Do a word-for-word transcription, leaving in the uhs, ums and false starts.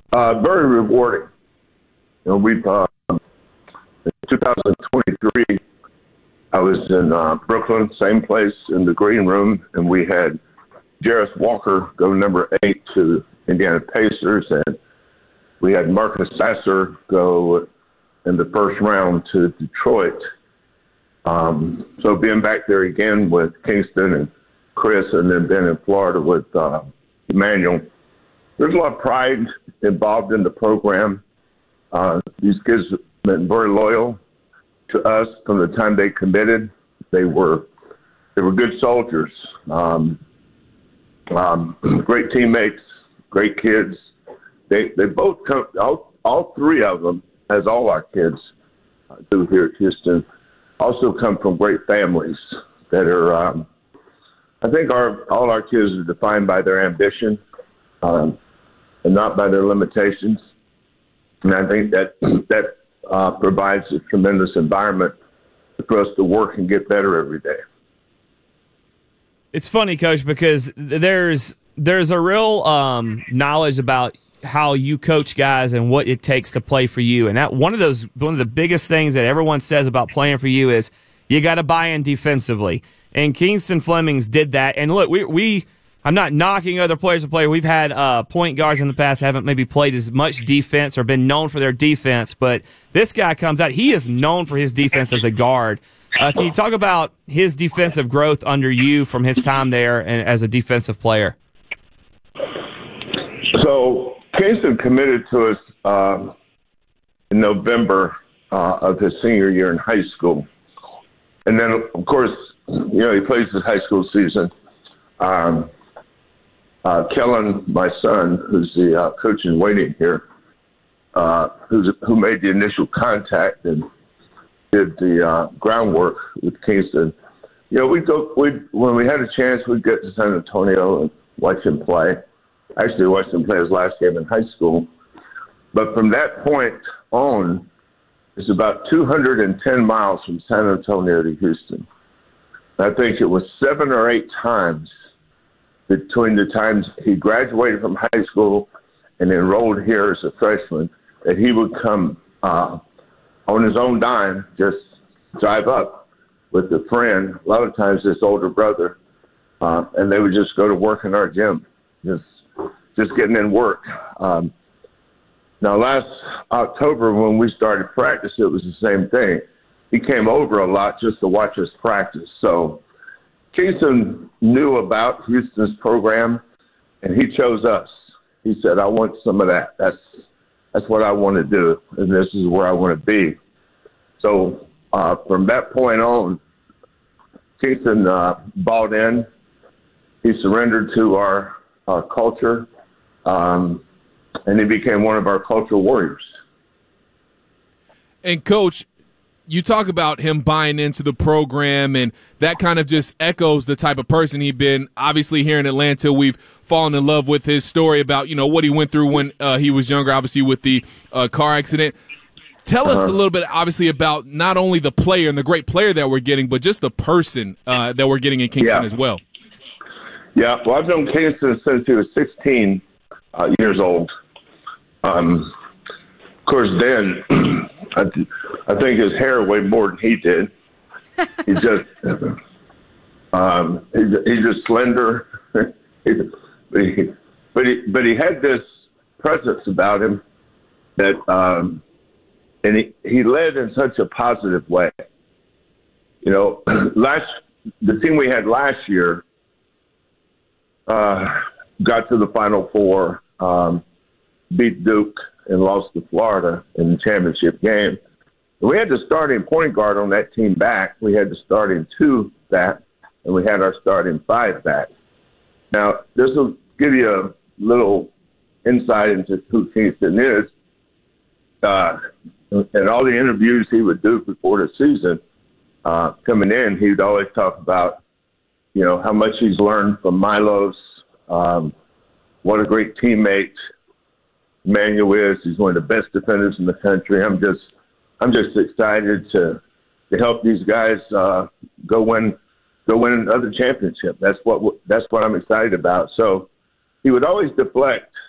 Uh, very rewarding. You know, we've uh, in two thousand twenty-three, I was in uh, Brooklyn, same place in the green room, and we had Jarris Walker go number eight to Indiana Pacers, and we had Marcus Sasser go in the first round to Detroit. Um, so being back there again with Kingston and Chris, and then being in Florida with uh, Emmanuel, there's a lot of pride involved in the program. Uh, these kids have been very loyal to us from the time they committed. They were they were good soldiers, um, um, great teammates, great kids. They they both come, all, all three of them, as all our kids do here at Houston, also come from great families that are, um, I think our all our kids are defined by their ambition um, and not by their limitations. And I think that that uh, provides a tremendous environment for us to work and get better every day. It's funny, Coach, because there's there's a real um, knowledge about how you coach guys and what it takes to play for you. And that one of those one of the biggest things that everyone says about playing for you is you got to buy in defensively. And Kingston Flemings did that. And look, we we I'm not knocking other players to play. We've had uh, point guards in the past haven't maybe played as much defense or been known for their defense, but this guy comes out. He is known for his defense as a guard. Uh, can you talk about his defensive growth under you from his time there and as a defensive player? So Kingston committed to us uh, in November uh, of his senior year in high school. And then, of course, you know, he plays his high school season. Um, Uh, Kellen, my son, who's the uh, coach in waiting here, uh, who's, who made the initial contact and did the uh, groundwork with Kingston. You know, we'd go, we'd, when we had a chance, we'd get to San Antonio and watch him play. Actually, watched him play his last game in high school. But from that point on, it's about two hundred ten miles from San Antonio to Houston. I think it was seven or eight times between the times he graduated from high school and enrolled here as a freshman, that he would come uh, on his own dime, just drive up with a friend, a lot of times his older brother, uh, and they would just go to work in our gym, just just getting in work. Um, now, last October when we started practice, it was the same thing. He came over a lot just to watch us practice. So Kingston knew about Houston's program, and he chose us. He said, I want some of that. That's that's what I want to do, and this is where I want to be. So uh, from that point on, Kingston uh, bought in. He surrendered to our, our culture, um, and he became one of our cultural warriors. And, Coach, you talk about him buying into the program, and that kind of just echoes the type of person he'd been. Obviously, here in Atlanta, we've fallen in love with his story about, you know, what he went through when uh, he was younger, obviously with the uh, car accident. Tell uh-huh. us a little bit, obviously, about not only the player and the great player that we're getting, but just the person uh, that we're getting in Kingston yeah. as well. Yeah, well, I've known Kingston since he was sixteen uh, years old. Um, of course, then I, th- I think his hair weighed more than he did. He just, um, he's, he's just slender, he, but, he, but he but he had this presence about him that, um, and he, he led in such a positive way. You know, last the team we had last year uh, got to the Final Four, um, beat Duke, and lost to Florida in the championship game. We had the starting point guard on that team back. We had the starting two back, and we had our starting five back. Now, this will give you a little insight into who Kingston is. Uh, in all the interviews he would do before the season, uh, coming in, he would always talk about, you know, how much he's learned from Milos, um, what a great teammate Emmanuel is. He's one of the best defenders in the country. I'm just, I'm just excited to to help these guys uh, go win, go win another championship. That's what that's what I'm excited about. So he would always deflect